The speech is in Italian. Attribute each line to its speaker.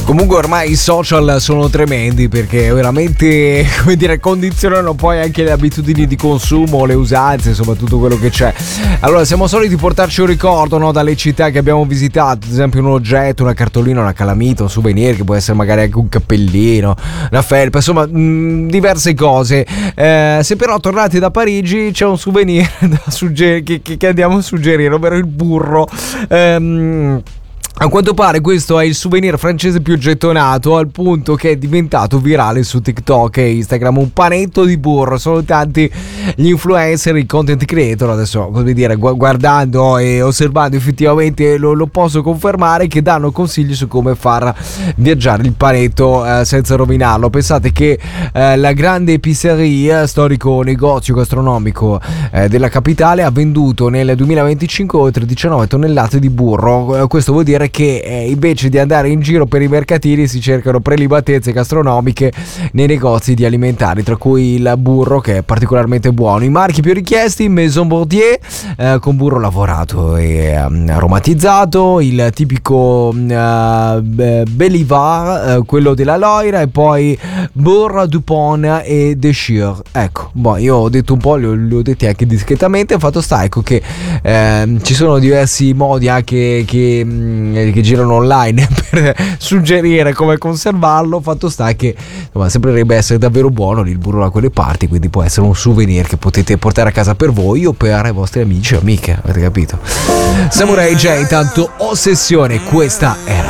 Speaker 1: Comunque ormai i social sono tremendi perché veramente, come dire, condizionano poi anche le abitudini di consumo, le usanze, insomma tutto quello che c'è. Allora siamo soliti portarci un ricordo, no, dalle città che abbiamo visitato, ad esempio un oggetto, una cartolina, una calamita, un souvenir che può essere magari anche un cappellino, una felpa, insomma diverse cose. Se però tornati da Parigi c'è un souvenir da che andiamo a suggerire, ovvero il burro. A quanto pare questo è il souvenir francese più gettonato, al punto che è diventato virale su TikTok e Instagram. Un panetto di burro. Sono tanti gli influencer, i content creator, adesso come dire, guardando e osservando effettivamente lo posso confermare, che danno consigli su come far viaggiare il panetto senza rovinarlo. Pensate che la Grande Épicerie, storico negozio gastronomico della capitale, ha venduto nel 2025 oltre 19 tonnellate di burro. Questo vuol dire che invece di andare in giro per i mercatini si cercano prelibatezze gastronomiche nei negozi di alimentari, tra cui il burro, che è particolarmente buono. I marchi più richiesti: Maison Bordier con burro lavorato e aromatizzato, il tipico Belivar, quello della Loira, e poi Beurre Dupont e Desure. Ecco, io ho detto un po', li ho detti anche discretamente. Fatto sta, ecco, che ci sono diversi modi anche che girano online per suggerire come conservarlo. Fatto sta che insomma sembrerebbe essere davvero buono il burro da quelle parti, quindi può essere un souvenir che potete portare a casa per voi o per i vostri amici o amiche, avete capito? Samurai J, intanto Ossessione, questa era